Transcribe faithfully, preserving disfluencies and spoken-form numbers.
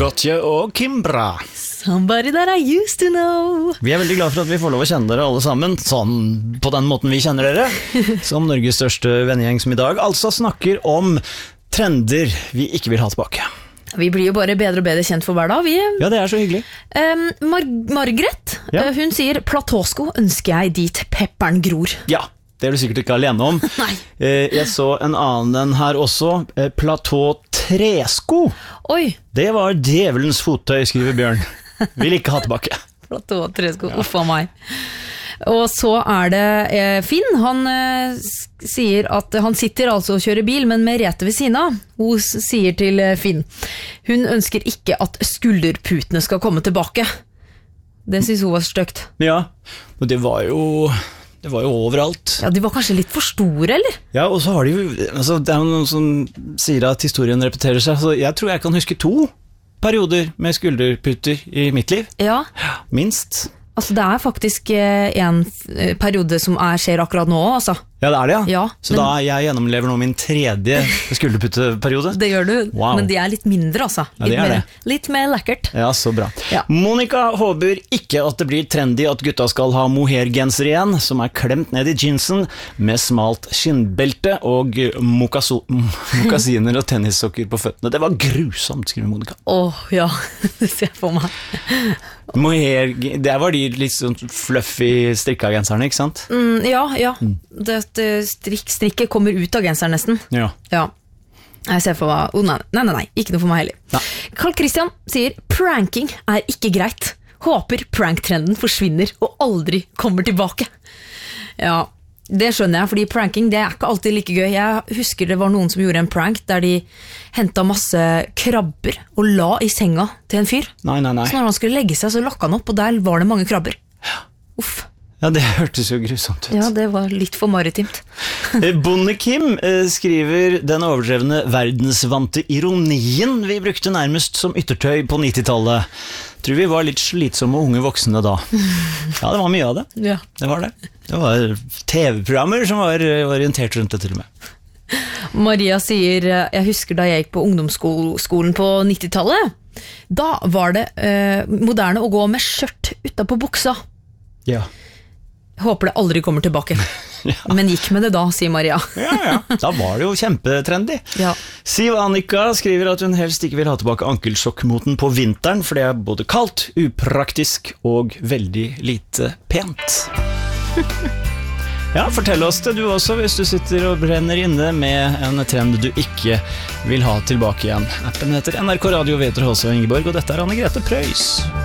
Gotye og Kimbra. Somebody that I used to know. Vi er veldig glad for at vi får lov å kjenne dere alle sammen, sånn på den måten vi kjenner dere, som Norges største vennegjeng som i dag, altså snakker om trender vi ikke vil ha tilbake. Vi blir jo bare bedre og bedre kjent for hver dag, vi. Ja, det er så hyggelig. Um, Mar Margaret, ja. uh, hun sier, platåsko ønsker jeg dit pepperen gror. Ja, det er du sikkert ikke alene om. Nei. Uh, jeg så en annen her også, uh, platå tresko. Oi. Det var djevelens fottøy, skriver Bjørn. Vil ikke ha tilbake. Platå tresko, ja. Uff av meg. Og så er det eh, Finn, han eh, sier at han sitter altså og kjører bil, men Merete ved siden av. Hun sier til eh, Finn, hun ønsker ikke at skulderputene skal komme tilbake. Det synes hun var støkt. Ja, og det var jo... Det var jo overalt. Ja, de var kanskje litt for store, eller? Ja, og så har de jo... Altså, det er jo noen som sier at historien repeterer seg, så jeg tror jeg kan huske to perioder med skulderputter i mitt liv. Ja. Minst. Altså, det er faktisk eh, en periode som er, skjer akkurat nå, altså. Ja, det er det, ja. ja så men... da jeg gjennomlever nå min tredje skulderputteperiode. Det gjør du, wow. Men de er litt mindre, altså. Ja, litt, det er mer, det. litt mer lekkert. Ja, så bra. Ja. Monica håper ikke at det blir trendy at gutta skal ha mohairgenser igjen, som er klemt ned i jeansen, med smalt skinnbelte og mokasiner og tennissokker på føttene. Det var grusomt, skriver Monica. Åh, oh, ja, det ser jeg på meg. Mohair, det var de litt sånn fluffy strikkagenserne, ikke sant? Mm, ja, ja. Mm. Det, det strikk, strikket kommer ut av genseren nesten. Ja. Ja. Jeg ser for meg, oh, nei, nei, nei, nei, ikke noe for meg heller. Nei. Carl Christian sier, pranking er ikke greit. Håper pranktrenden forsvinner og aldri kommer tilbake. Ja, det skjønner jeg, fordi pranking, det er ikke alltid like gøy. Jeg husker det var noen som gjorde en prank der de hentet masse krabber og la i senga til en fyr. Nei, nei, nei. Så når han skulle legge seg, så lokket han opp, og der var det mange krabber. Uff. Ja, det hørtes jo grusomt ut. Ja, det var litt for maritimt. Bonde Kim skriver den overdrevne verdensvante ironien vi brukte nærmest som yttertøy på nittitallet. Tror vi var litt slitsomme unge voksne da. Ja, det var mye av det. Ja. Det var det. Det var tv-programmer som var orientert rundt det til og med. Maria sier, jeg husker da jeg gikk på ungdomsskolen på nittitallet, da var det eh, moderne å gå med skjørt utenpå buksa. Ja. Jeg håper det aldri kommer tilbake. Ja. Men gikk med det da, sier Maria. Ja, ja. Da var det jo kjempetrendy. Ja. Siv Annika skriver at hun helst ikke vil ha tilbake ankelsokkmoten på vinteren, for det er både kaldt, upraktisk og veldig lite pent. Ja, fortell oss det du også, hvis du sitter og brenner inne med en trend du ikke vil ha tilbake igjen. Appen heter N R K Radio, Veter Håse og Ingeborg, og dette er Anne Grete Preus.